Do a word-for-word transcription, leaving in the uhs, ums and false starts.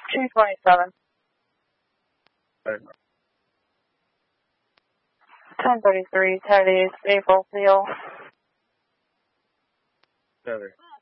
two twenty-seven. ten thirty-three, Teddy, April, Neil. Heather.